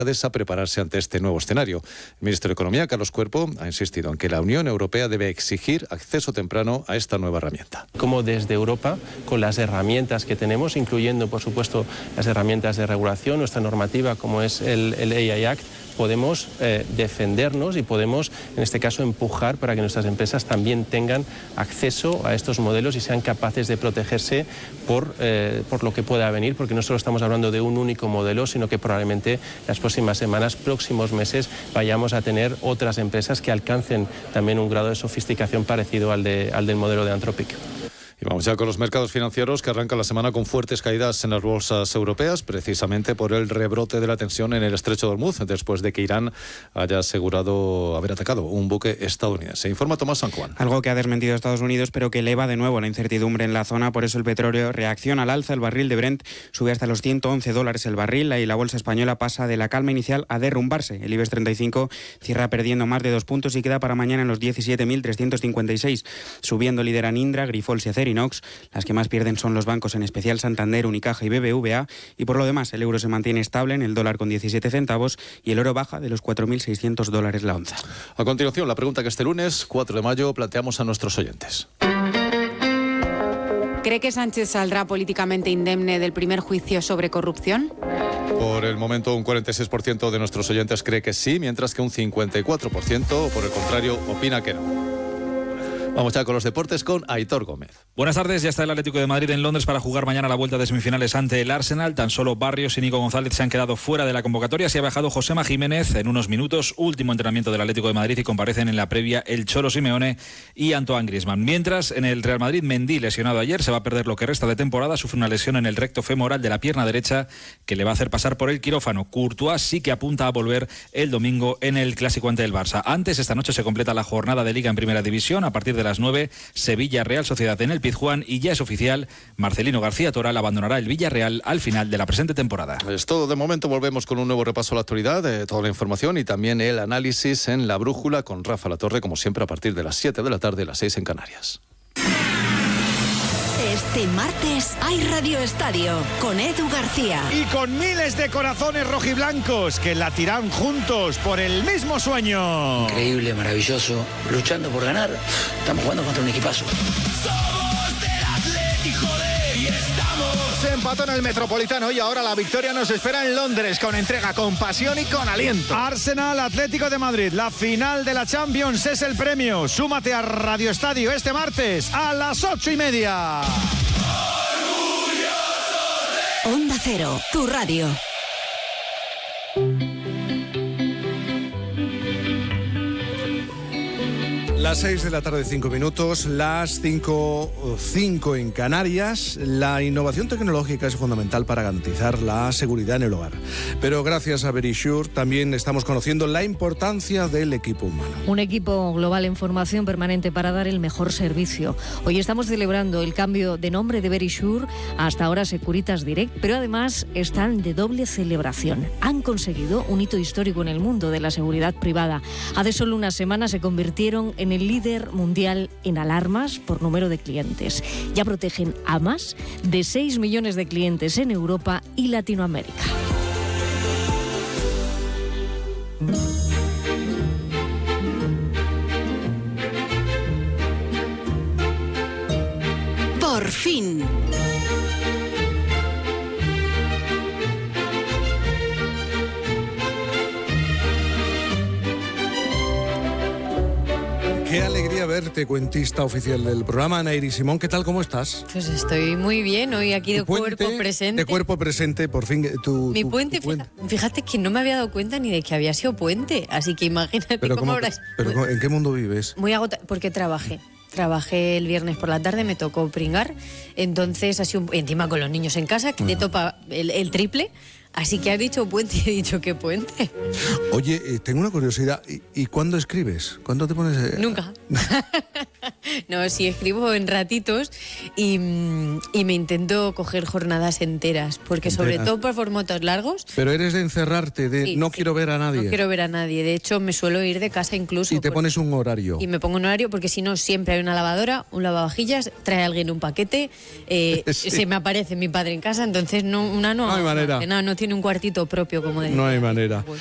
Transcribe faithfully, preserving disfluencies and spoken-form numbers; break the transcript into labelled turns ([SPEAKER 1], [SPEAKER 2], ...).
[SPEAKER 1] a prepararse ante este nuevo escenario. El ministro de Economía, Carlos Cuerpo, ha insistido en que la Unión Europea debe exigir acceso temprano a esta nueva herramienta.
[SPEAKER 2] Como desde Europa, con las herramientas que tenemos, incluyendo, por supuesto, las herramientas de regulación, nuestra normativa, como es el, el A I Act, podemos eh, defendernos y podemos, en este caso, empujar para que nuestras empresas también tengan acceso a estos modelos y sean capaces de protegerse por, eh, por lo que pueda venir, porque no solo estamos hablando de un único modelo, sino que probablemente las próximas semanas, próximos meses, vayamos a tener otras empresas que alcancen también un grado de sofisticación parecido al, de, al del modelo de Anthropic.
[SPEAKER 1] Y vamos ya con los mercados financieros, que arrancan la semana con fuertes caídas en las bolsas europeas, precisamente por el rebrote de la tensión en el estrecho de Hormuz, después de que Irán haya asegurado haber atacado un buque estadounidense. Informa Tomás San Juan.
[SPEAKER 3] Algo que ha desmentido Estados Unidos, pero que eleva de nuevo la incertidumbre en la zona. Por eso el petróleo reacciona al alza. El barril de Brent sube hasta los ciento once dólares el barril y la bolsa española pasa de la calma inicial a derrumbarse. El IBEX treinta y cinco cierra perdiendo más de dos puntos y queda para mañana en los diecisiete mil trescientos cincuenta y seis. Subiendo lideran Indra, Grifols y Acerinox. Las que más pierden son los bancos, en especial Santander, Unicaja y B B V A. Y por lo demás, el euro se mantiene estable en el dólar con diecisiete centavos y el oro baja de los cuatro mil seiscientos dólares la onza.
[SPEAKER 1] A continuación, la pregunta que este lunes, cuatro de mayo, planteamos a nuestros oyentes.
[SPEAKER 4] ¿Cree que Sánchez saldrá políticamente indemne del primer juicio sobre corrupción?
[SPEAKER 1] Por el momento, un cuarenta y seis por ciento de nuestros oyentes cree que sí, mientras que un cincuenta y cuatro por ciento, por el contrario, opina que no. Vamos ya con los deportes con Aitor Gómez.
[SPEAKER 5] Buenas tardes, ya está el Atlético de Madrid en Londres para jugar mañana la vuelta de semifinales ante el Arsenal. Tan solo Barrios y Nico González se han quedado fuera de la convocatoria. Se ha bajado Josema Jiménez en unos minutos, último entrenamiento del Atlético de Madrid, y comparecen en la previa el Cholo Simeone y Antoine Griezmann. Mientras, en el Real Madrid, Mendy, lesionado ayer, se va a perder lo que resta de temporada. Sufre una lesión en el recto femoral de la pierna derecha que le va a hacer pasar por el quirófano. Courtois sí que apunta a volver el domingo en el clásico ante el Barça. Antes, esta noche se completa la jornada de Liga en Primera División. A partir de las nueve, Sevilla Real Sociedad en el Pizjuán, y ya es oficial, Marcelino García Toral abandonará el Villarreal al final de la presente temporada.
[SPEAKER 1] Es todo de momento. Volvemos con un nuevo repaso a la actualidad, de toda la información y también el análisis en La Brújula con Rafa Latorre, como siempre, a partir de las siete de la tarde, las seis en Canarias.
[SPEAKER 6] Este martes hay Radio Estadio con Edu García.
[SPEAKER 7] Y con miles de corazones rojiblancos que latirán juntos por el mismo sueño.
[SPEAKER 8] Increíble, maravilloso, luchando por ganar. Estamos jugando contra un equipazo.
[SPEAKER 7] Somos del Atleti, joder, y estamos. Se empató en el Metropolitano y ahora la victoria nos espera en Londres con entrega, con pasión y con aliento. Arsenal Atlético de Madrid, la final de la Champions es el premio. Súmate a Radio Estadio este martes a las ocho y media.
[SPEAKER 6] Onda Cero, tu radio.
[SPEAKER 9] Las seis de la tarde, cinco minutos, las cinco, cinco en Canarias. La innovación tecnológica es fundamental para garantizar la seguridad en el hogar. Pero gracias a Verisure también estamos conociendo la importancia del equipo humano.
[SPEAKER 10] Un equipo global en formación permanente para dar el mejor servicio. Hoy estamos celebrando el cambio de nombre de Verisure hasta ahora Securitas Direct, pero además están de doble celebración. Han conseguido un hito histórico en el mundo de la seguridad privada. Hace solo unas semanas se convirtieron en el líder mundial en alarmas por número de clientes. Ya protegen a más de seis millones de clientes en Europa y Latinoamérica.
[SPEAKER 6] Por fin.
[SPEAKER 9] Qué alegría verte, cuentista oficial del programa, Ana Iris Simón. ¿Qué tal? ¿Cómo estás?
[SPEAKER 11] Pues estoy muy bien, hoy aquí de
[SPEAKER 9] puente,
[SPEAKER 11] cuerpo presente.
[SPEAKER 9] De cuerpo presente, por fin. Tu,
[SPEAKER 11] Mi
[SPEAKER 9] tu,
[SPEAKER 11] puente,
[SPEAKER 9] tu puente.
[SPEAKER 11] Fíjate que no me había dado cuenta ni de que había sido puente, así que imagínate
[SPEAKER 9] pero
[SPEAKER 11] cómo
[SPEAKER 9] cómo,
[SPEAKER 11] habrás...
[SPEAKER 9] Pero ¿en qué mundo vives?
[SPEAKER 11] Muy agotado, porque trabajé. Trabajé el viernes por la tarde, me tocó pringar, entonces así un... encima con los niños en casa, que te topa el, el triple. Así que has dicho puente y he dicho ¿qué puente?
[SPEAKER 9] Oye, eh, tengo una curiosidad. ¿Y, y cuándo escribes? ¿Cuándo te pones...? Eh?
[SPEAKER 11] Nunca. No, sí, escribo en ratitos y, y me intento coger jornadas enteras, porque
[SPEAKER 9] Enteras.
[SPEAKER 11] sobre todo por formatos largos.
[SPEAKER 9] Pero eres de encerrarte, de
[SPEAKER 11] Sí,
[SPEAKER 9] no
[SPEAKER 11] sí.
[SPEAKER 9] quiero ver a nadie.
[SPEAKER 11] No quiero ver a nadie. De hecho, me suelo ir de casa incluso.
[SPEAKER 9] Y te
[SPEAKER 11] porque-
[SPEAKER 9] pones un horario.
[SPEAKER 11] Y me pongo un horario porque si no siempre hay una lavadora, un lavavajillas, trae alguien un paquete, eh,
[SPEAKER 9] Sí.
[SPEAKER 11] se me aparece mi padre en casa, entonces no, una no,
[SPEAKER 9] No hay manera.
[SPEAKER 11] no, no tiene un cuartito propio como de...
[SPEAKER 9] No hay manera.